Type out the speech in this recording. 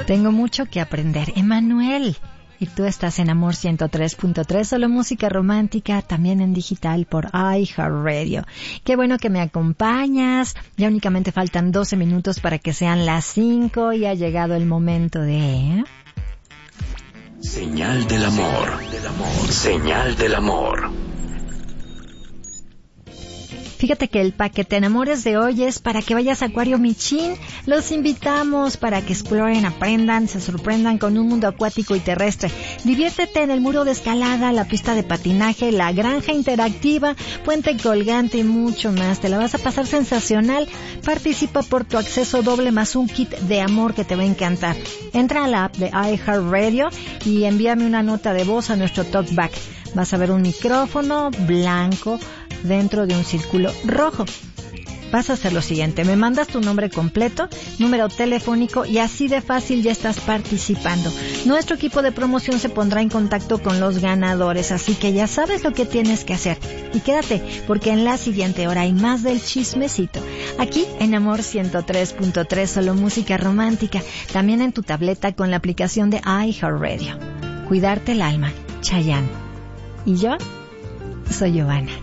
Tengo mucho que aprender. Emanuel. Y tú estás en Amor 103.3, solo música romántica, también en digital por iHeartRadio. Qué bueno que me acompañas. Ya únicamente faltan 12 minutos para que sean las 5 y ha llegado el momento de... Señal del amor. Señal del amor. Fíjate que el paquete Enamores de hoy es para que vayas a Acuario Michin. Los invitamos para que exploren, aprendan, se sorprendan con un mundo acuático y terrestre. Diviértete en el muro de escalada, la pista de patinaje, la granja interactiva, puente colgante y mucho más. Te la vas a pasar sensacional. Participa por tu acceso doble más un kit de amor que te va a encantar. Entra a la app de iHeartRadio y envíame una nota de voz a nuestro talkback. Vas a ver un micrófono blanco dentro de un círculo rojo. Vas a hacer lo siguiente: me mandas tu nombre completo, número telefónico y así de fácil ya estás participando. Nuestro equipo de promoción se pondrá en contacto con los ganadores, así que ya sabes lo que tienes que hacer. Y quédate, porque en la siguiente hora hay más del chismecito. Aquí en Amor 103.3, solo música romántica, también en tu tableta con la aplicación de iHeartRadio. Cuidarte el alma, Chayanne. Y yo soy Giovanna.